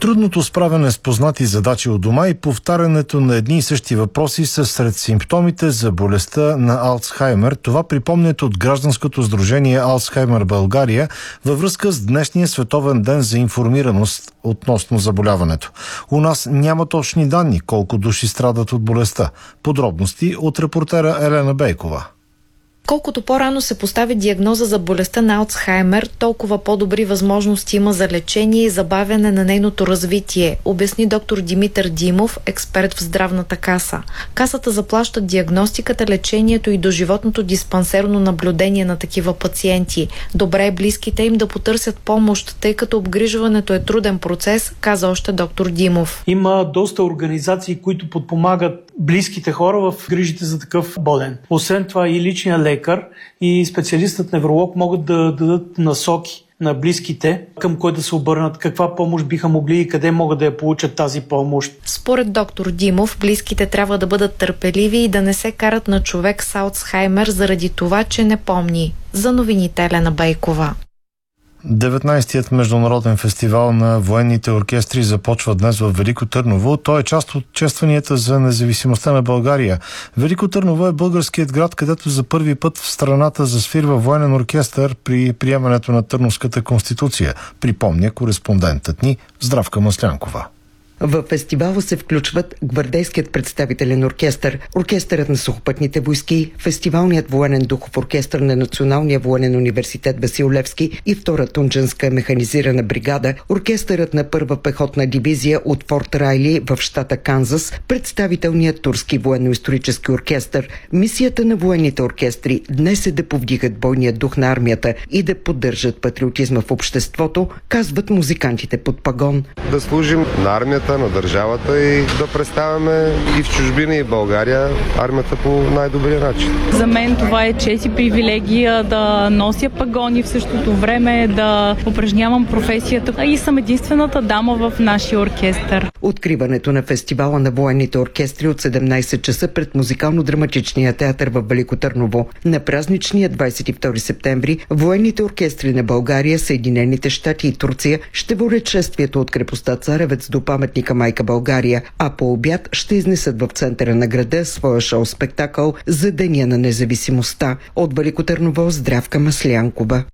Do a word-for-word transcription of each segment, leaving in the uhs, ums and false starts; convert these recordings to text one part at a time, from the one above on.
Трудното справяне с познати задачи от дома и повтарянето на едни и същи въпроси са сред симптомите за болестта на Алцхаймер. Това припомнят от Гражданското сдружение Алцхаймер България във връзка с днешния световен ден за информираност относно заболяването. У нас няма точни данни колко души страдат от болестта. Подробности от репортера Елена Бейкова. Колкото по-рано се постави диагноза за болестта на Алцхаймер, толкова по-добри възможности има за лечение и забавяне на нейното развитие, обясни доктор Димитър Димов, експерт в здравната каса. Касата заплаща диагностиката, лечението и доживотното диспансерно наблюдение на такива пациенти. Добре е близките им да потърсят помощ, тъй като обгрижването е труден процес, каза още доктор Димов. Има доста организации, които подпомагат близките хора в грижите за такъв болен. Освен това и личният лекар и специалистът невролог могат да дадат насоки на близките, към кой да се обърнат, каква помощ биха могли и къде могат да я получат тази помощ. Според доктор Димов, близките трябва да бъдат търпеливи и да не се карат на човек с Алцхаймер заради това, че не помни. За новините Елена Бейкова. деветнайсетият международен фестивал на военните оркестри започва днес в Велико Търново. Той е част от честванията за независимостта на България. Велико Търново е българският град, където за първи път в страната засвирва военен оркестър при приемането на Търновската конституция, припомня кореспондентът ни Здравка Маслянкова. В фестивала се включват гвардейският представителен оркестър, оркестърът на сухопътните войски, фестивалният военен духов оркестър на Националния военен университет Васил Левски и втора Тунджанска механизирана бригада, оркестърът на първа пехотна дивизия от Форт Райли в щата Канзас, представителният турски военно-исторически оркестър. Мисията на военните оркестри днес е да повдигат бойния дух на армията и да поддържат патриотизма в обществото, казват музикантите под пагон. Да служим на армията, на държавата и да представяме и в чужбина, и в България армията по най-добрия начин. За мен това е чест и привилегия да нося пагони, в същото време да упражнявам професията и съм единствената дама в нашия оркестър. Откриването на фестивала на военните оркестри от седемнайсет часа пред музикално-драматичния театър в Велико Търново. На празничния двайсет и втори септември военните оркестри на България, Съединените щати и Турция ще водят шествието от крепостта Царевец до паметника Майка България, а по обяд ще изнесат в центъра на града своя шоу-спектакъл за Деня на независимостта. От Велико Търново, Здравка Маслянкова.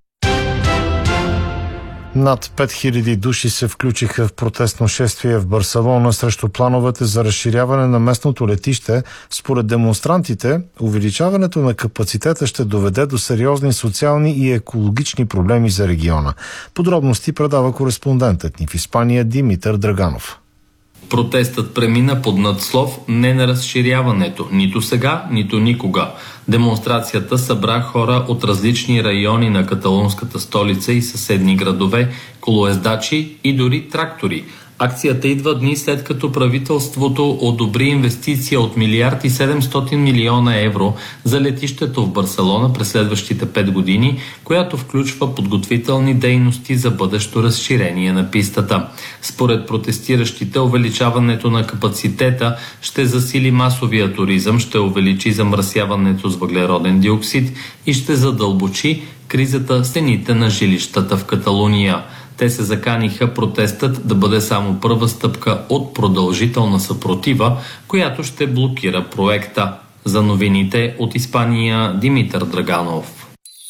Над пет хиляди души се включиха в протестно шествие в Барселона срещу плановете за разширяване на местното летище. Според демонстрантите, увеличаването на капацитета ще доведе до сериозни социални и екологични проблеми за региона. Подробности предава кореспондентът ни в Испания Димитър Драганов. Протестът премина под надслов «Не на разширяването, нито сега, нито никога». Демонстрацията събра хора от различни райони на каталунската столица и съседни градове, колоездачи и дори трактори. Акцията идва дни след като правителството одобри инвестиция от милиард и седемстотин милиона евро за летището в Барселона през следващите пет години, която включва подготвителни дейности за бъдещо разширение на пистата. Според протестиращите, увеличаването на капацитета ще засили масовия туризъм, ще увеличи замърсяването с въглероден диоксид и ще задълбочи кризата с цените на жилищата в Каталуния. Те се заканиха протестът да бъде само първа стъпка от продължителна съпротива, която ще блокира проекта. За новините от Испания Димитър Драганов.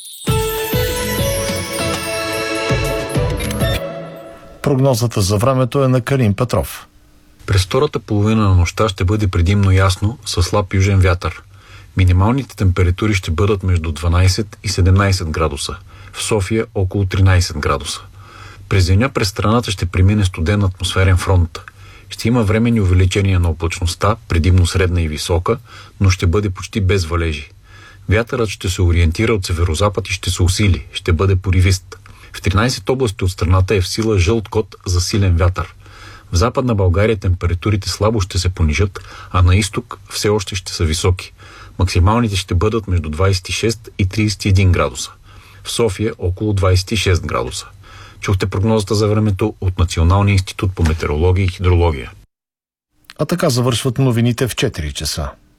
Прогнозата за времето е на Карин Петров. През втората половина на нощта ще бъде предимно ясно със слаб южен вятър. Минималните температури ще бъдат между дванайсет и седемнайсет градуса. В София около тринайсет градуса. През деня през страната ще премине студен атмосферен фронт. Ще има временни увеличения на облачността, предимно средна и висока, но ще бъде почти без валежи. Вятърът ще се ориентира от северозапад и ще се усили, ще бъде поривист. В тринайсет области от страната е в сила жълт код за силен вятър. В Западна България температурите слабо ще се понижат, а на изток все още ще са високи. Максималните ще бъдат между двайсет и шест и трийсет и един градуса. В София около двайсет и шест градуса. Чухте прогнозата за времето от Националния институт по метеорология и хидрология. А така завършват новините в четири часа.